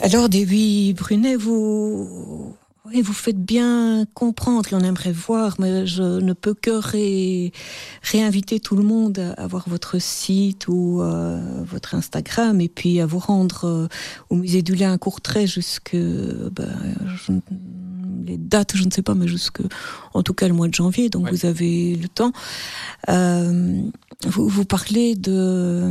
Alors, David Brunet, vous faites bien comprendre, on aimerait voir, mais je ne peux que réinviter tout le monde à voir votre site ou votre Instagram et puis à vous rendre au musée du Lait à Courtrai les dates, je ne sais pas, mais en tout cas le mois de janvier, donc Vous avez le temps. Vous parlez de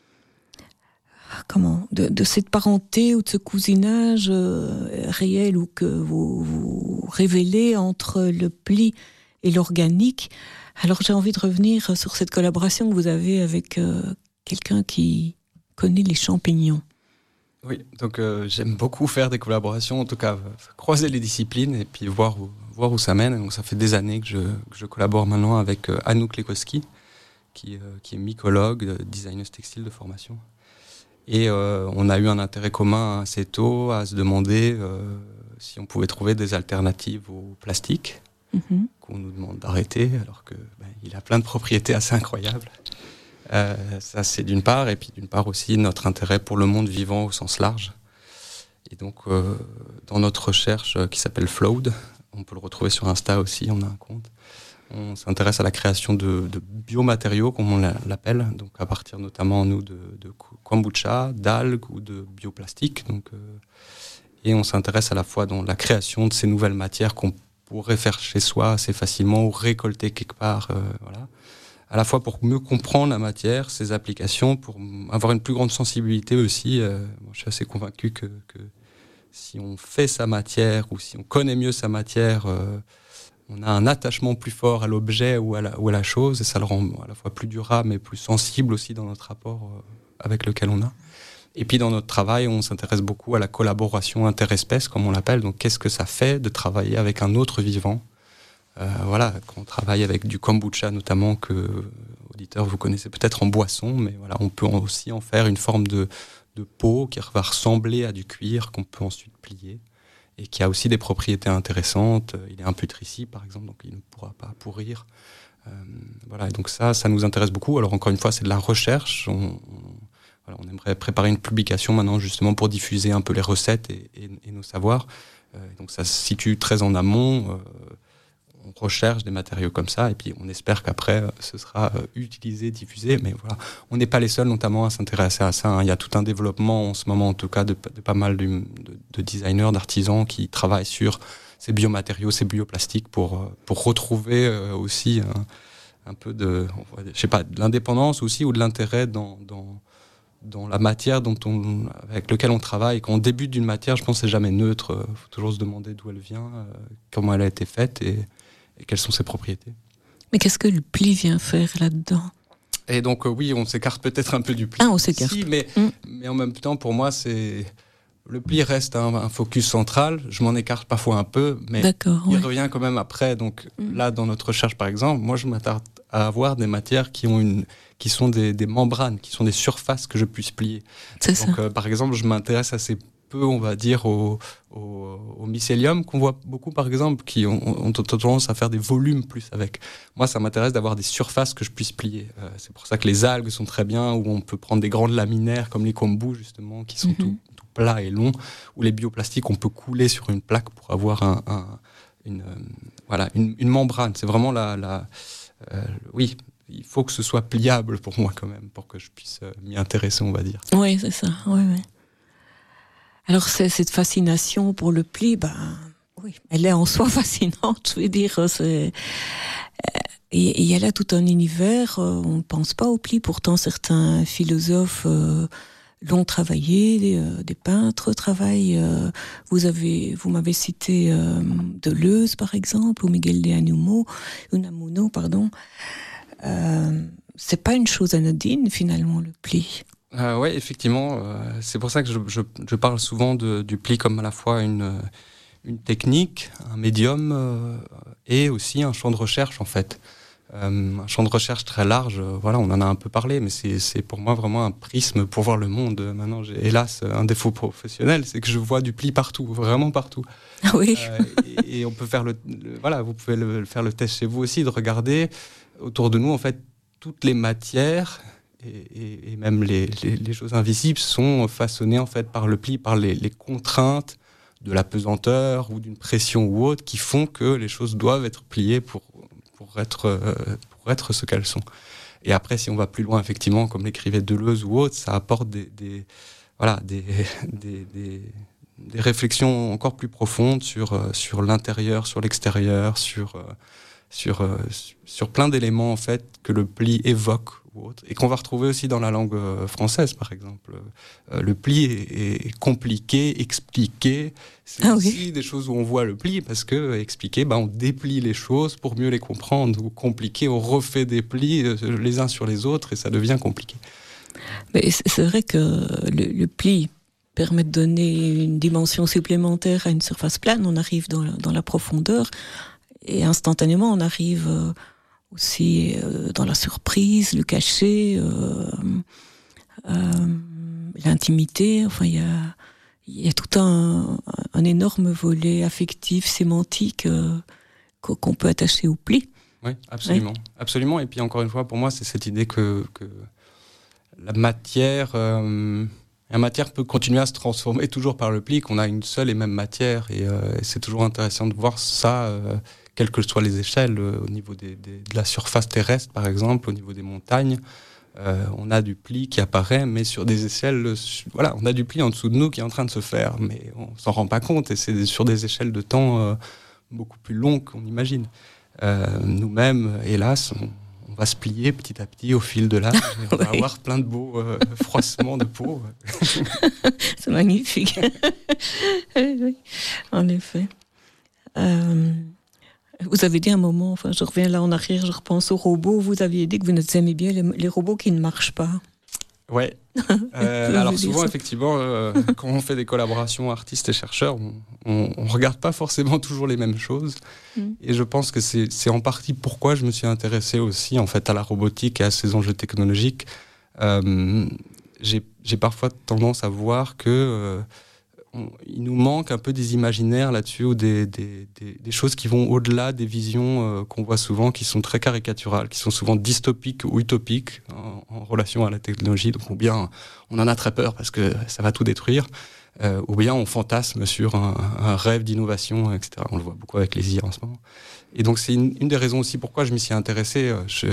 cette parenté ou de ce cousinage réel ou que vous révélez entre le pli et l'organique. Alors j'ai envie de revenir sur cette collaboration que vous avez avec quelqu'un qui connaît les champignons. Oui, donc j'aime beaucoup faire des collaborations, en tout cas croiser les disciplines et puis voir où ça mène. Donc ça fait des années que je collabore maintenant avec Anouk Lekoski, qui est mycologue, designeuse textile de formation. Et on a eu un intérêt commun assez tôt à se demander si on pouvait trouver des alternatives au plastique, qu'on nous demande d'arrêter, alors qu'il a plein de propriétés assez incroyables. Ça, c'est d'une part, et puis d'une part aussi notre intérêt pour le monde vivant au sens large. Et donc, dans notre recherche qui s'appelle Flowed, on peut le retrouver sur Insta aussi, on a un compte. On s'intéresse à la création de biomatériaux, comme on l'appelle, donc à partir notamment, nous, de kombucha, d'algues ou de bioplastique. Et on s'intéresse à la fois dans la création de ces nouvelles matières qu'on pourrait faire chez soi assez facilement ou récolter quelque part, à la fois pour mieux comprendre la matière, ses applications, pour avoir une plus grande sensibilité aussi. Je suis assez convaincu que si on fait sa matière ou si on connaît mieux sa matière, on a un attachement plus fort à l'objet ou à la chose, et ça le rend à la fois plus durable mais plus sensible aussi dans notre rapport avec lequel on a. Et puis dans notre travail, on s'intéresse beaucoup à la collaboration interespèces, comme on l'appelle. Donc qu'est-ce que ça fait de travailler avec un autre vivant ? Quand on travaille avec du kombucha notamment, que auditeurs vous connaissez peut-être en boisson, mais voilà, on peut aussi en faire une forme de peau qui va ressembler à du cuir qu'on peut ensuite plier et qui a aussi des propriétés intéressantes. Il est imputricible par exemple, donc il ne pourra pas pourrir. Et donc ça nous intéresse beaucoup. Alors encore une fois, c'est de la recherche. On aimerait préparer une publication maintenant justement pour diffuser un peu les recettes et nos savoirs. Donc ça se situe très en amont. On recherche des matériaux comme ça et puis on espère qu'après ce sera utilisé, diffusé, mais voilà, on n'est pas les seuls notamment à s'intéresser à ça. Il y a tout un développement en ce moment en tout cas de pas mal de designers, d'artisans qui travaillent sur ces biomatériaux, ces bioplastiques pour retrouver aussi un peu de l'indépendance aussi ou de l'intérêt dans la matière avec laquelle on travaille. Et quand on débute d'une matière, je pense que c'est jamais neutre. Il faut toujours se demander d'où elle vient, comment elle a été faite et quelles sont ses propriétés. Mais qu'est-ce que le pli vient faire là-dedans ? Et donc oui, on s'écarte peut-être un peu du pli. On s'écarte. Mais en même temps, pour moi, le pli reste un focus central. Je m'en écarte parfois un peu, mais il revient quand même après. Donc là, dans notre recherche, par exemple, moi, je m'attarde à avoir des matières qui sont des membranes, qui sont des surfaces que je puisse plier. Par exemple, je m'intéresse assez peu, on va dire, au mycélium qu'on voit beaucoup, par exemple, qui ont tendance à faire des volumes plus avec. Moi, ça m'intéresse d'avoir des surfaces que je puisse plier. C'est pour ça que les algues sont très bien, où on peut prendre des grandes laminaires comme les kombu, justement, qui sont tout plats et longs, ou les bioplastiques, on peut couler sur une plaque pour avoir une membrane. C'est vraiment oui, il faut que ce soit pliable pour moi quand même, pour que je puisse m'y intéresser, on va dire. Oui, c'est ça. Oui. Alors cette fascination pour le pli, elle est en soi fascinante. Je veux dire, il y a là tout un univers. On ne pense pas au pli. Pourtant, certains philosophes l'ont travaillé, des peintres travaillent. Vous m'avez cité Deleuze, par exemple, ou Miguel de Unamuno, pardon. C'est pas une chose anodine, finalement, le pli. Oui, effectivement. C'est pour ça que je parle souvent du pli comme à la fois une technique, un médium et aussi un champ de recherche, en fait. Un champ de recherche très large, on en a un peu parlé, mais c'est pour moi vraiment un prisme pour voir le monde. Maintenant, j'ai hélas un défaut professionnel, c'est que je vois du pli partout, vraiment partout. Oui. Et on peut faire vous pouvez faire le test chez vous aussi, de regarder autour de nous, en fait, toutes les matières et même les choses invisibles sont façonnées en fait par le pli, par les contraintes de la pesanteur ou d'une pression ou autre qui font que les choses doivent être pliées pour être ce qu'elles sont. Et après, si on va plus loin, effectivement, comme l'écrivait Deleuze ou autre, ça apporte des réflexions encore plus profondes sur l'intérieur, sur l'extérieur, sur plein d'éléments en fait que le pli évoque ou autre, et qu'on va retrouver aussi dans la langue française, par exemple. Le pli est compliqué, expliqué. C'est aussi des choses où on voit le pli, parce que expliqué, on déplie les choses pour mieux les comprendre, ou compliqué, on refait des plis les uns sur les autres, et ça devient compliqué. Mais c'est vrai que le pli permet de donner une dimension supplémentaire à une surface plane. On arrive dans la profondeur, et instantanément on arrive aussi dans la surprise, le cachet, l'intimité. Enfin, il y a tout un énorme volet affectif, sémantique qu'on peut attacher au pli. Oui, absolument. Oui. Absolument. Et puis encore une fois, pour moi, c'est cette idée que la matière peut continuer à se transformer toujours par le pli, qu'on a une seule et même matière. Et c'est toujours intéressant de voir ça, quelles que soient les échelles, au niveau de la surface terrestre, par exemple, au niveau des montagnes. On a du pli qui apparaît, mais sur des échelles... Voilà, on a du pli en dessous de nous qui est en train de se faire, mais on s'en rend pas compte. Et c'est sur des échelles de temps beaucoup plus longues qu'on imagine. Nous-mêmes, hélas, on va se plier petit à petit au fil de l'âge, et on va avoir plein de beaux froissements de peau. C'est magnifique. Oui, en effet. Vous avez dit un moment, enfin je reviens là en arrière, je repense aux robots, vous aviez dit que vous aimez bien les robots qui ne marchent pas. Ouais. Alors souvent, effectivement, quand on fait des collaborations artistes et chercheurs, on regarde pas forcément toujours les mêmes choses. Et je pense que c'est en partie pourquoi je me suis intéressé aussi en fait à la robotique et à ces enjeux technologiques. J'ai parfois tendance à voir que il nous manque un peu des imaginaires là-dessus, ou des choses qui vont au-delà des visions qu'on voit souvent, qui sont très caricaturales, qui sont souvent dystopiques ou utopiques en relation à la technologie. Donc ou bien on en a très peur parce que ça va tout détruire, ou bien on fantasme sur un rêve d'innovation, etc. On le voit beaucoup avec les IA en ce moment. Et donc c'est une des raisons aussi pourquoi je m'y suis intéressé.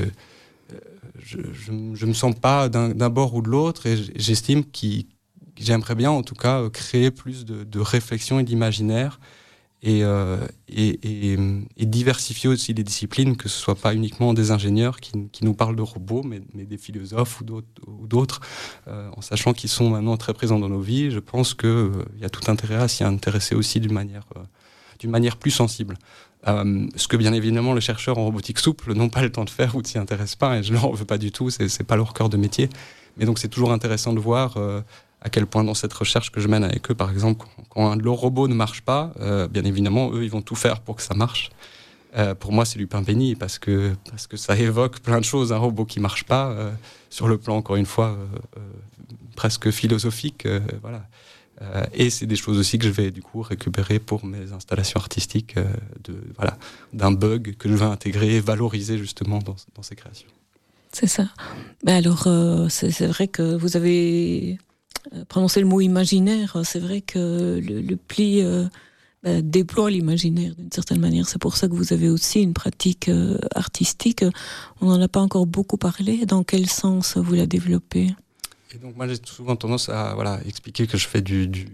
Je me sens pas d'un bord ou de l'autre, et j'estime j'aimerais bien, en tout cas, créer plus de réflexion et d'imaginaire, et diversifier aussi les disciplines, que ce soit pas uniquement des ingénieurs qui nous parlent de robots, mais des philosophes ou d'autres, en sachant qu'ils sont maintenant très présents dans nos vies. Je pense qu'il y a tout intérêt à s'y intéresser aussi d'une manière plus sensible. Ce que bien évidemment les chercheurs en robotique souple n'ont pas le temps de faire ou ne s'y intéressent pas, et je ne leur en veux pas du tout, c'est pas leur cœur de métier. Mais donc c'est toujours intéressant de voir à quel point dans cette recherche que je mène avec eux, par exemple, quand un de leurs robots ne marche pas, bien évidemment, eux, ils vont tout faire pour que ça marche. Pour moi, c'est du pain béni, parce que ça évoque plein de choses, un robot qui ne marche pas, sur le plan, encore une fois, presque philosophique. Voilà. Et c'est des choses aussi que je vais, du coup, récupérer pour mes installations artistiques, d'un bug que je vais intégrer et valoriser, justement, dans ces créations. C'est ça. Alors, c'est vrai que vous avez... prononcer le mot imaginaire, c'est vrai que le pli déploie l'imaginaire d'une certaine manière. C'est pour ça que vous avez aussi une pratique artistique. On n'en a pas encore beaucoup parlé. Dans quel sens vous la développez ? Et donc moi j'ai souvent tendance à expliquer que je fais de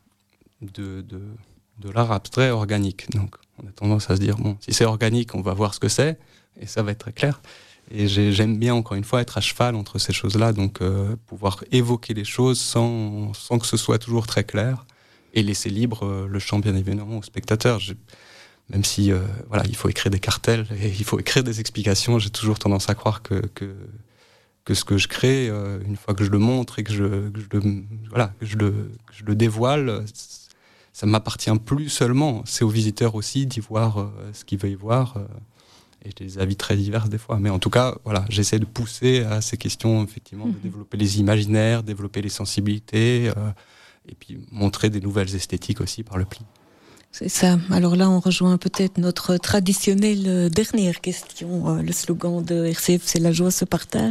l'art abstrait organique. Donc on a tendance à se dire, bon, si c'est organique, on va voir ce que c'est, et ça va être très clair. Et j'aime bien, encore une fois, être à cheval entre ces choses-là, donc pouvoir évoquer les choses sans que ce soit toujours très clair, et laisser libre le champ, bien évidemment, au spectateur. Même si il faut écrire des cartels et il faut écrire des explications, j'ai toujours tendance à croire que ce que je crée, une fois que je le montre et que je le dévoile, ça ne m'appartient plus seulement. C'est aux visiteurs aussi d'y voir ce qu'ils veulent y voir. Et j'ai des avis très divers des fois. Mais en tout cas, j'essaie de pousser à ces questions, effectivement, de développer les imaginaires, développer les sensibilités, et puis montrer des nouvelles esthétiques aussi par le pli. C'est ça. Alors là, on rejoint peut-être notre traditionnelle dernière question. Le slogan de RCF, c'est « La joie se partage ».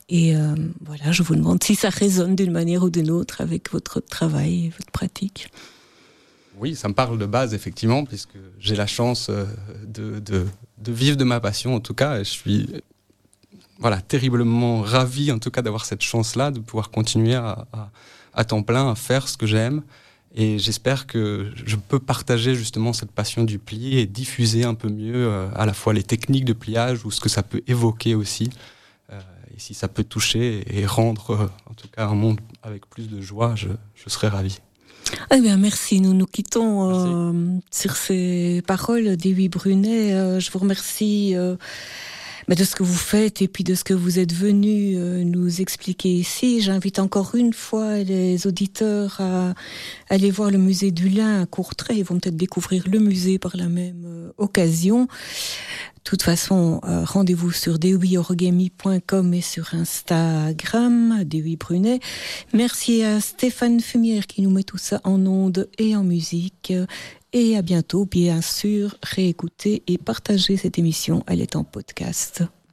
Et voilà, je vous demande si ça résonne d'une manière ou d'une autre avec votre travail et votre pratique. Oui, ça me parle de base, effectivement, puisque j'ai la chance de vivre de ma passion, en tout cas. Et je suis terriblement ravi, en tout cas, d'avoir cette chance-là, de pouvoir continuer à temps plein à faire ce que j'aime. Et j'espère que je peux partager justement cette passion du pli et diffuser un peu mieux à la fois les techniques de pliage ou ce que ça peut évoquer aussi. Et si ça peut toucher et rendre, en tout cas, un monde avec plus de joie, je serais ravi. Eh bien, merci. Nous nous quittons sur ces paroles d'Ewi Brunet. Je vous remercie de ce que vous faites et puis de ce que vous êtes venu nous expliquer ici. J'invite encore une fois les auditeurs à aller voir le musée du Lin à Courtrai. Ils vont peut-être découvrir le musée par la même occasion. De toute façon, rendez-vous sur dewiorigami.com et sur Instagram, Dewi Brunet. Merci à Stéphane Fumière qui nous met tout ça en ondes et en musique. Et à bientôt, bien sûr, réécoutez et partagez cette émission. Elle est en podcast.